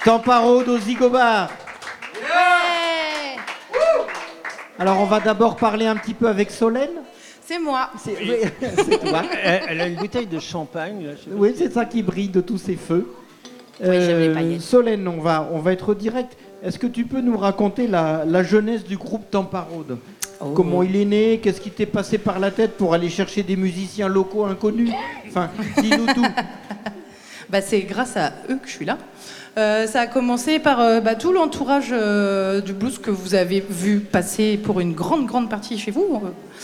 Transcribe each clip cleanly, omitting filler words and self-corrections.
Temparode au Zigobar. Ouais. Alors on va d'abord parler un petit peu avec Solène. C'est moi. C'est toi. Elle a une bouteille de champagne. Là, Oui, c'est ça qui brille de tous ces feux. Oui, j'aime les paillettes. Solène, on va être direct. Est-ce que tu peux nous raconter la jeunesse du groupe Temparode? Comment il est né? Qu'est-ce qui t'est passé par la tête pour aller chercher des musiciens locaux inconnus? Enfin, dis-nous tout. C'est grâce à eux que je suis là. Ça a commencé par tout l'entourage du blues que vous avez vu passer pour une grande partie chez vous.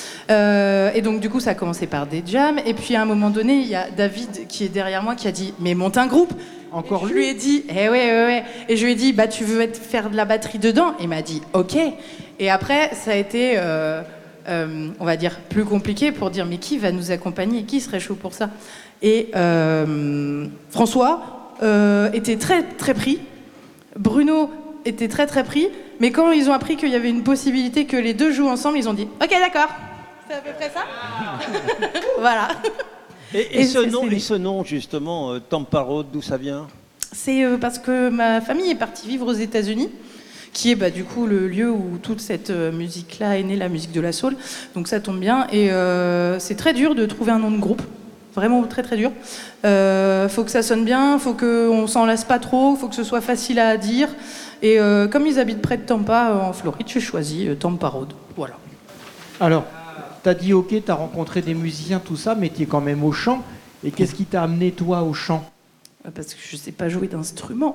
Et donc du coup ça a commencé par des jams. Et puis à un moment donné, il y a David qui est derrière moi qui a dit « Mais monte un groupe !» Encore Je lui? lui ai dit « ouais. » Et je lui ai dit « Tu veux faire de la batterie dedans ?» Il m'a dit « Ok !» Et après ça a été, on va dire, plus compliqué pour dire « Mais qui va nous accompagner? Qui serait chaud pour ça ?» Et François était très pris. Bruno était très pris. Mais quand ils ont appris qu'il y avait une possibilité que les deux jouent ensemble, ils ont dit « Ok, d'accord. » C'est à peu près ça. Voilà. Et ce nom, justement, Temparode, d'où ça vient? C'est parce que ma famille est partie vivre aux États-Unis, qui est du coup le lieu où toute cette musique-là est née, la musique de la soul. Donc ça tombe bien. Et c'est très dur de trouver un nom de groupe. Vraiment très dur. Faut que ça sonne bien, faut qu'on s'en lasse pas trop, faut que ce soit facile à dire. Et comme ils habitent près de Tampa, en Floride, j'ai choisi Temparode. Voilà. Alors, t'as dit ok, t'as rencontré des musiciens, tout ça, mais t'es quand même au chant. Et qu'est-ce qui t'a amené toi au chant? Parce que je sais pas jouer d'instrument.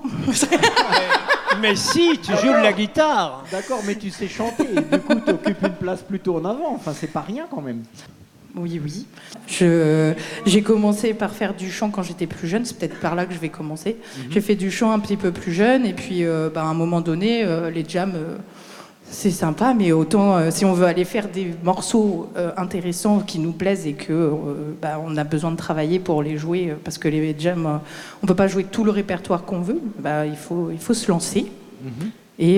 Mais si, tu joues de la guitare. D'accord, mais tu sais chanter. Et du coup, t'occupes une place plutôt en avant. Enfin, c'est pas rien quand même. Oui. J'ai commencé par faire du chant quand j'étais plus jeune, c'est peut-être par là que je vais commencer. J'ai fait du chant un petit peu plus jeune, et puis à un moment donné, les jams, c'est sympa, mais autant si on veut aller faire des morceaux intéressants qui nous plaisent et que on a besoin de travailler pour les jouer, parce que les jams, on peut pas jouer tout le répertoire qu'on veut, il faut se lancer. Et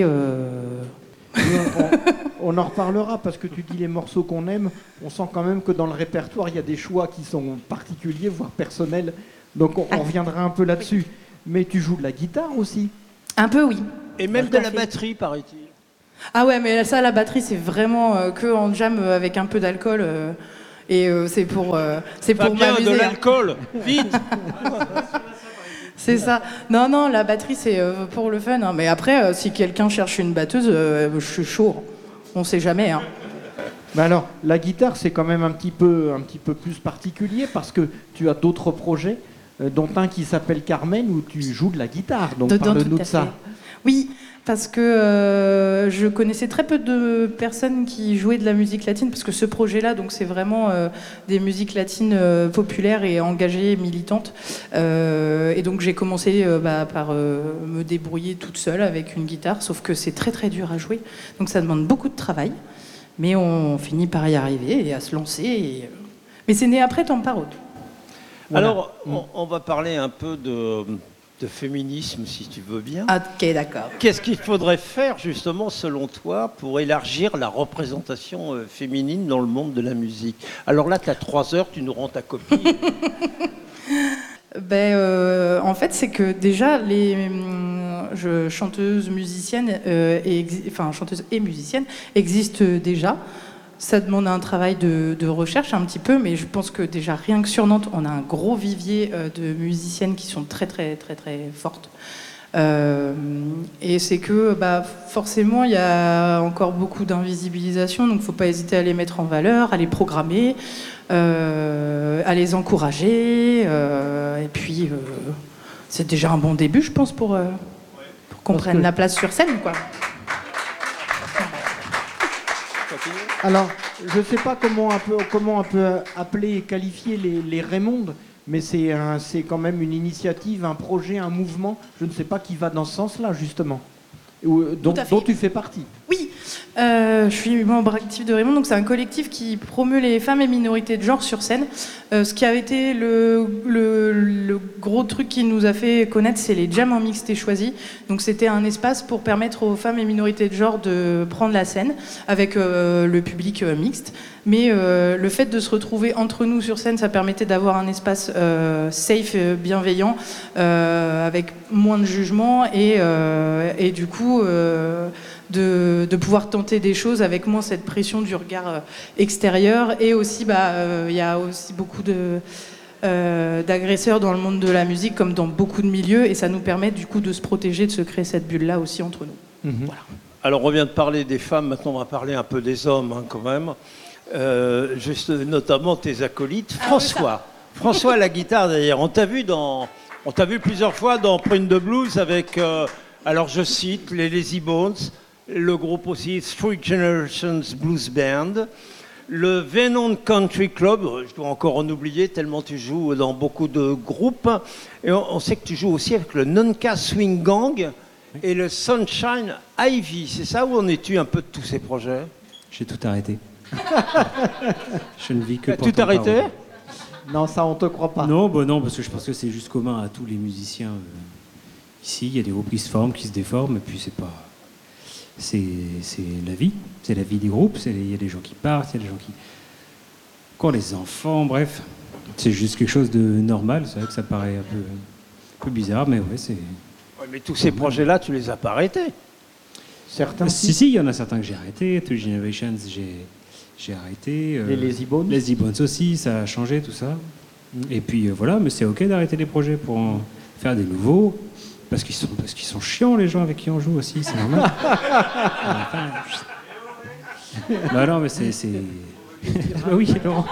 on en reparlera parce que tu dis les morceaux qu'on aime. On sent quand même que dans le répertoire, il y a des choix qui sont particuliers, voire personnels. Donc on reviendra un peu là-dessus. Mais tu joues de la guitare aussi? Un peu, oui. Et même de la batterie, paraît-il. Ah ouais, mais ça, la batterie, c'est vraiment que en jam avec un peu d'alcool. Et c'est pour m'amuser. De l'alcool, vite. C'est ça. Non, la batterie, c'est pour le fun. Mais après, si quelqu'un cherche une batteuse, je suis chaud. On sait jamais. Mais alors, la guitare, c'est quand même un petit peu plus particulier parce que tu as d'autres projets, dont un qui s'appelle Carmen, où tu joues de la guitare. Donc parle-nous de ça. Oui, parce que je connaissais très peu de personnes qui jouaient de la musique latine, parce que ce projet-là, donc c'est vraiment des musiques latines populaires et engagées, militantes. Et donc j'ai commencé par me débrouiller toute seule avec une guitare, sauf que c'est très dur à jouer, donc ça demande beaucoup de travail. Mais on finit par y arriver et à se lancer. Mais c'est né après Temparode. Voilà. Alors, on va parler un peu de féminisme, si tu veux bien. Ok, d'accord. Qu'est-ce qu'il faudrait faire, justement, selon toi, pour élargir la représentation féminine dans le monde de la musique? Alors là, tu as 3 heures, tu nous rends ta copie. En fait, c'est que déjà, les chanteuses musiciennes, chanteuses et musiciennes existent déjà. Ça demande un travail de recherche un petit peu, mais je pense que déjà rien que sur Nantes, on a un gros vivier de musiciennes qui sont très fortes. Et c'est que forcément il y a encore beaucoup d'invisibilisation, donc il ne faut pas hésiter à les mettre en valeur, à les programmer, à les encourager. Et puis c'est déjà un bon début, je pense, pour qu'on prenne la place sur scène, quoi. Alors, je ne sais pas comment on peut appeler et qualifier les Raymondes, mais c'est quand même une initiative, un projet, un mouvement, je ne sais pas qui va dans ce sens-là, justement, dont tu fais partie. Oui, je suis membre actif de Raymond, donc c'est un collectif qui promeut les femmes et minorités de genre sur scène. Ce qui avait été le gros truc qui nous a fait connaître, c'est les jams en mixte et choisis. Donc c'était un espace pour permettre aux femmes et minorités de genre de prendre la scène avec le public mixte. Mais le fait de se retrouver entre nous sur scène, ça permettait d'avoir un espace safe, bienveillant, avec moins de jugement et du coup de pouvoir tenter des choses avec moins cette pression du regard extérieur. Et aussi, y a aussi beaucoup d'agresseurs dans le monde de la musique, comme dans beaucoup de milieux, et ça nous permet du coup de se protéger, de se créer cette bulle-là aussi entre nous. Voilà. Alors on vient de parler des femmes, maintenant on va parler un peu des hommes quand même. Juste notamment tes acolytes. François. François à la guitare d'ailleurs. On t'a vu plusieurs fois dans Print the Blues avec, alors je cite, les Lazy Bones, le groupe aussi Three Generations Blues Band, le Venon Country Club, je dois encore en oublier tellement tu joues dans beaucoup de groupes, et on sait que tu joues aussi avec le Nonka Swing Gang et le Sunshine Ivy. C'est ça, où en es-tu un peu de tous ces projets? J'ai tout arrêté. Je ne vis que pour tout arrêté? Non, ça on te croit pas. Non, non, parce que je pense que c'est juste commun à tous les musiciens ici. Il y a des groupes qui se forment, qui se déforment, et puis c'est la vie. C'est la vie des groupes. Il y a des gens qui partent, il y a des gens qui ont les enfants, bref. C'est juste quelque chose de normal. C'est vrai que ça paraît un peu bizarre, mais ouais, c'est... Ouais, mais tous ces projets-là, tu les as pas arrêtés? Certains Si, il y en a certains que j'ai arrêtés. Two Generations, j'ai arrêté. Les Lazy Bones. Lazy Bones aussi, ça a changé tout ça. Et puis voilà, mais c'est ok d'arrêter les projets pour en faire des nouveaux. Parce qu'ils sont chiants, les gens avec qui on joue aussi, c'est normal. Bah non, mais c'est... Bah oui, Laurent.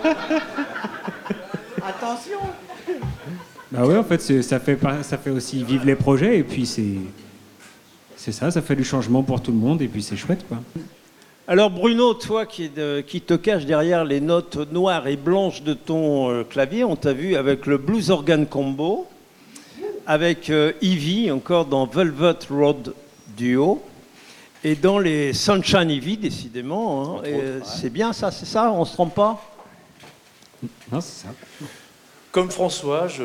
Attention. Bah ouais, en fait, ça fait aussi vivre les projets, et puis c'est ça fait du changement pour tout le monde, et puis c'est chouette, quoi. Alors Bruno, toi qui te caches derrière les notes noires et blanches de ton clavier, on t'a vu avec le Blues Organ Combo, avec Ivy, encore dans Velvet Road Duo, et dans les Sunshine Ivy, décidément. Hein, c'est bien ça, c'est ça, on se trompe pas? Non, c'est ça. Comme François, je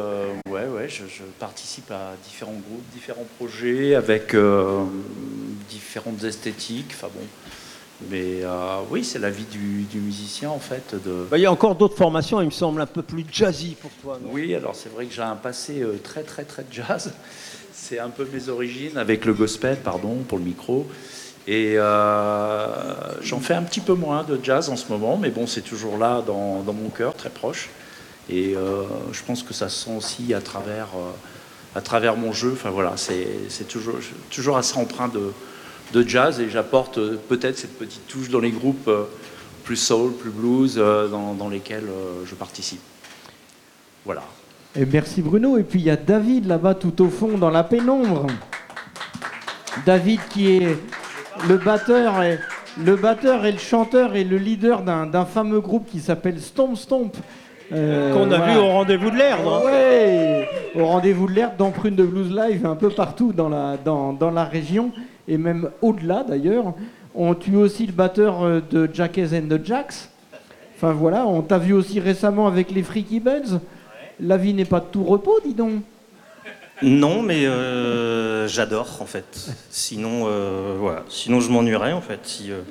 participe à différents groupes, différents projets, avec différentes esthétiques. Enfin bon, mais oui, c'est la vie du musicien en fait. Il y a encore d'autres formations, il me semble, un peu plus jazzy pour toi. Non? Oui, alors c'est vrai que j'ai un passé très très très jazz. C'est un peu mes origines avec le gospel, pardon pour le micro. Et j'en fais un petit peu moins de jazz en ce moment, mais bon, c'est toujours là dans mon cœur, très proche. Et je pense que ça se sent aussi à travers mon jeu. Enfin voilà, c'est toujours assez empreint de jazz, et j'apporte peut-être cette petite touche dans les groupes plus soul, plus blues, dans lesquels je participe. Voilà. Et merci Bruno. Et puis il y a David là-bas tout au fond dans la pénombre. David qui est le batteur et le chanteur et le leader d'un fameux groupe qui s'appelle Stomp Stomp. Qu'on a vu au Rendez-vous de l'Erdre. Hein. Ouais, au Rendez-vous de l'Erdre, dans Prune de Blues Live, un peu partout dans la région, et même au-delà d'ailleurs. Tu es aussi le batteur de Jackass and the Jacks. Enfin voilà, on t'a vu aussi récemment avec les Freaky Buds. La vie n'est pas de tout repos, dis donc. Non, mais j'adore en fait. Sinon, voilà. Sinon, je m'ennuierais en fait.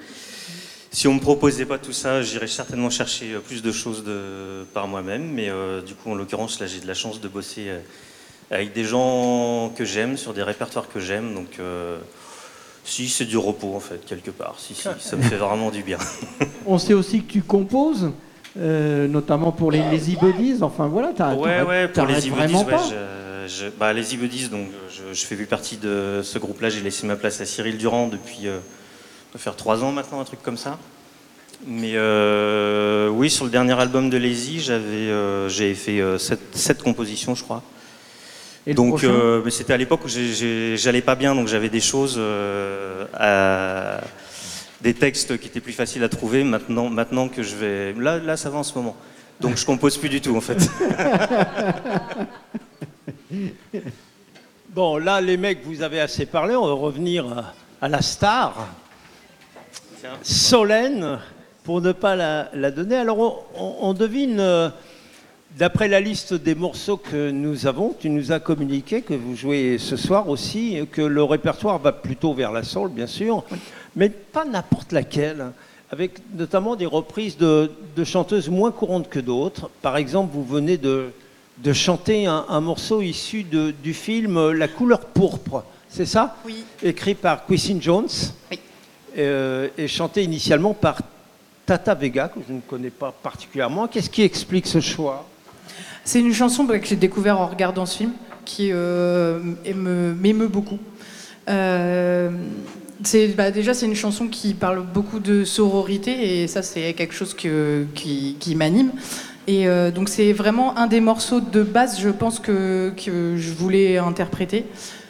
Si on me proposait pas tout ça, j'irais certainement chercher plus de choses par moi-même. Mais du coup, en l'occurrence, là, j'ai de la chance de bosser avec des gens que j'aime, sur des répertoires que j'aime. Donc, si, c'est du repos en fait, quelque part. Si, ça me fait vraiment du bien. On sait aussi que tu composes. Notamment pour les Lazy Buddies, enfin voilà, pour les Lazy Buddies, pas. Les Lazy Buddies, donc je fais plus partie de ce groupe-là. J'ai laissé ma place à Cyril Durand depuis ça va faire 3 ans maintenant, un truc comme ça. Mais oui, sur le dernier album de Lazy, j'avais fait 7 compositions, je crois. Et donc, mais c'était à l'époque où j'allais pas bien, donc j'avais des choses des textes qui étaient plus faciles à trouver. Maintenant que je vais... Là, ça va en ce moment. Donc je compose plus du tout, en fait. Bon, là, les mecs, vous avez assez parlé. On va revenir à la star. Solène, pour ne pas la donner. Alors on devine, d'après la liste des morceaux que nous avons, tu nous as communiqué que vous jouez ce soir aussi, que le répertoire va plutôt vers la soul, bien sûr, mais pas n'importe laquelle, avec notamment des reprises de chanteuses moins courantes que d'autres. Par exemple, vous venez de chanter un morceau issu du film La couleur pourpre, c'est ça? Oui. Écrit par Quincy Jones. Oui. Et chanté initialement par Tata Vega, que je ne connais pas particulièrement. Qu'est-ce qui explique ce choix? C'est une chanson que j'ai découvert en regardant ce film, qui m'émeut beaucoup. Déjà, c'est une chanson qui parle beaucoup de sororité, et ça, c'est quelque chose qui m'anime. Et donc, c'est vraiment un des morceaux de base, je pense, que je voulais interpréter.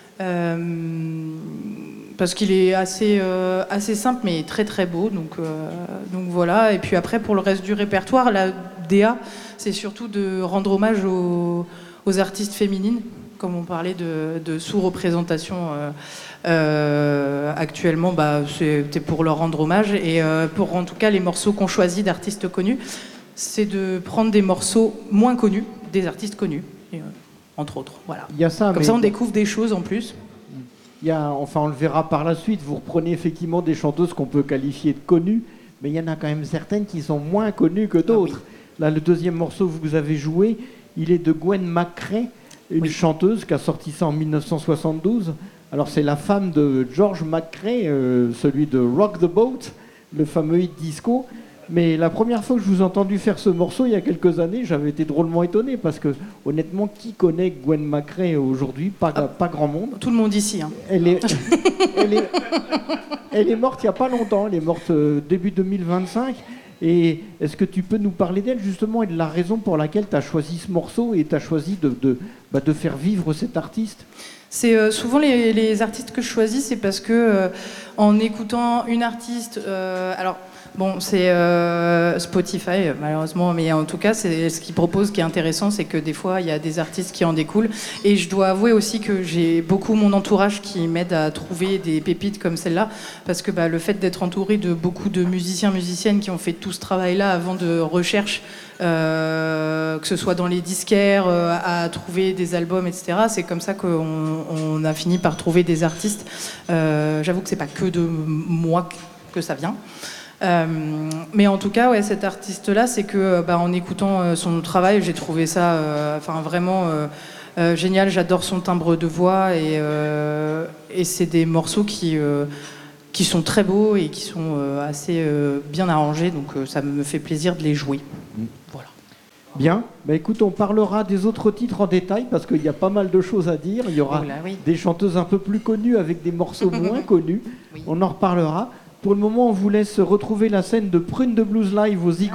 Parce qu'il est assez simple, mais très très beau. Donc voilà. Et puis après, pour le reste du répertoire, la DA, c'est surtout de rendre hommage aux artistes féminines, comme on parlait de sous-représentation actuellement. C'était pour leur rendre hommage. Et pour en tout cas les morceaux qu'on choisit d'artistes connus, c'est de prendre des morceaux moins connus, des artistes connus, et, entre autres. Voilà. Il y a ça, comme ça, on découvre des choses en plus. On le verra par la suite, vous reprenez effectivement des chanteuses qu'on peut qualifier de connues, mais il y en a quand même certaines qui sont moins connues que d'autres. Ah oui. Là, le deuxième morceau que vous avez joué, il est de Gwen McCrae, une chanteuse qui a sorti ça en 1972. Alors c'est la femme de George McCrae, celui de Rock the Boat, le fameux hit disco. Mais la première fois que je vous ai entendu faire ce morceau, il y a quelques années, j'avais été drôlement étonné parce que, honnêtement, qui connaît Gwen McCrae aujourd'hui? Pas grand monde. Tout le monde ici. Hein. Elle est morte il n'y a pas longtemps, elle est morte début 2025. Et est-ce que tu peux nous parler d'elle justement et de la raison pour laquelle tu as choisi ce morceau et tu as choisi de faire vivre cet artiste? C'est souvent les artistes que je choisis, c'est parce que en écoutant une artiste, alors bon, c'est Spotify malheureusement, mais en tout cas, c'est ce qu'ils proposent qui est intéressant, c'est que des fois il y a des artistes qui en découlent. Et je dois avouer aussi que j'ai beaucoup mon entourage qui m'aide à trouver des pépites comme celle-là, parce que le fait d'être entouré de beaucoup de musiciennes qui ont fait tout ce travail-là avant de recherche. Que ce soit dans les disquaires, à trouver des albums, etc. C'est comme ça qu'on a fini par trouver des artistes. J'avoue que c'est pas que de moi que ça vient. Mais en tout cas, ouais, cet artiste-là, c'est que en écoutant son travail, j'ai trouvé ça vraiment génial. J'adore son timbre de voix et c'est des morceaux qui sont très beaux et qui sont assez bien arrangés. Donc ça me fait plaisir de les jouer. Voilà. Bien. Écoute, on parlera des autres titres en détail parce qu'il y a pas mal de choses à dire. Il y aura des chanteuses un peu plus connues avec des morceaux moins connus. Oui. On en reparlera. Pour le moment, on vous laisse retrouver la scène de Prune de Blues Live aux Ziggo.